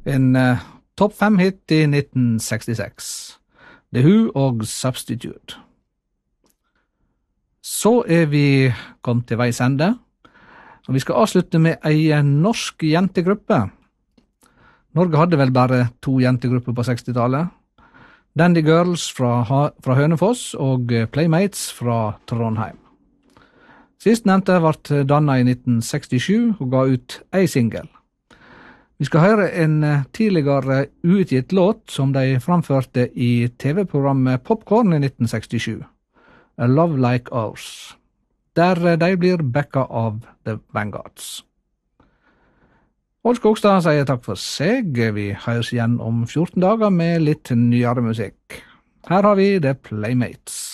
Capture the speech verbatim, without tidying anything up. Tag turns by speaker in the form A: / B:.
A: En uh, topp fem hit i nitten sekstiseks. The Who og Substitute. Så er vi kommet til veis ende, og vi skal avslutte med ei norsk jentegruppe. Norge hadde vel bare to jentegrupper på sekstitallet. Dandy Girls fra, fra Hønefoss og Playmates fra Trondheim. Sistnevnte ble dannet i nitten sekstisju og ga ut ei single. Vi skal høre en tidligere uutgitt låt som de framførte i T V-programmet Popcorn i nitten sekstisju. A Love Like Ours, der de blir backa av The Vanguards. Odd Skogstad sier takk for seg. Vi høres igjen om fjorten dager med litt nyere musikk. Her har vi The Playmates.